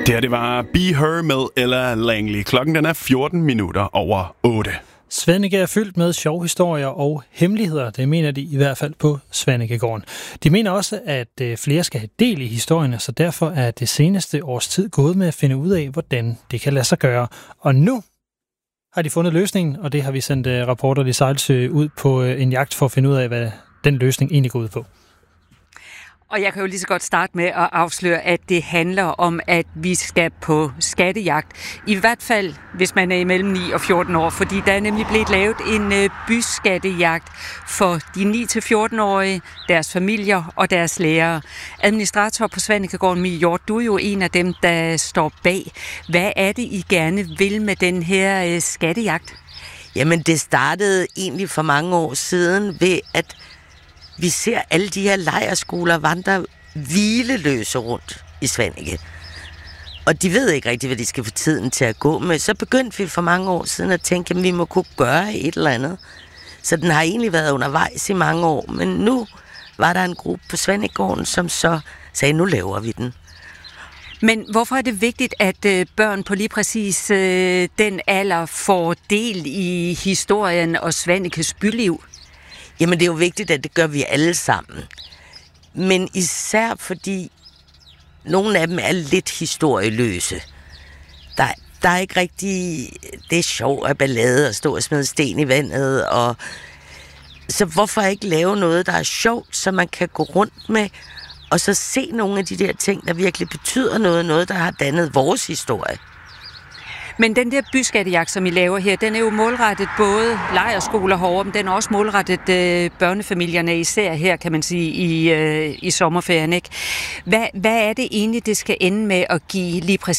Det var Be Her med Ella Langley. Klokken den er 14 minutter over 8. Svaneke er fyldt med sjove historier og hemmeligheder, det mener de i hvert fald på Svanekegården. De mener også, at flere skal have del i historierne, så derfor er det seneste års tid gået med at finde ud af, hvordan det kan lade sig gøre. Og nu har de fundet løsningen, og det har vi sendt Reporter i Sejlsø ud på en jagt for at finde ud af, hvad den løsning egentlig går ud på. Og jeg kan jo lige så godt starte med at afsløre, at det handler om, at vi skal på skattejagt. I hvert fald, hvis man er imellem 9 og 14 år, fordi der er nemlig blevet lavet en byskattejagt for de 9-14-årige, deres familier og deres lærere. Administrator på Svanekegården, Mie Hjort, du er jo en af dem, der står bag. Hvad er det, I gerne vil med den her skattejagt? Jamen, det startede egentlig for mange år siden ved, at vi ser alle de her lejrskoler vandre hvileløse rundt i Svaneke. Og de ved ikke rigtig, hvad de skal få tiden til at gå med. Så begyndte vi for mange år siden at tænke, at vi må kunne gøre et eller andet. Så den har egentlig været undervejs i mange år. Men nu var der en gruppe på Svanekegården, som så sagde, nu laver vi den. Men hvorfor er det vigtigt, at børn på lige præcis den alder får del i historien og Svanekes byliv? Jamen, det er jo vigtigt, at det gør vi alle sammen. Men især fordi nogle af dem er lidt historieløse. Der er ikke rigtig... Det er sjovt at ballade og stå og smide sten i vandet. Og så hvorfor ikke lave noget, der er sjovt, så man kan gå rundt med, og så se nogle af de der ting, der virkelig betyder noget der har dannet vores historie. Men den der byskattejagt, som I laver her, den er jo målrettet både lejrskoler herovre, men den er også målrettet børnefamilierne, især her, kan man sige, i sommerferien, ikke? Hvad er det egentlig, det skal ende med at give lige præcis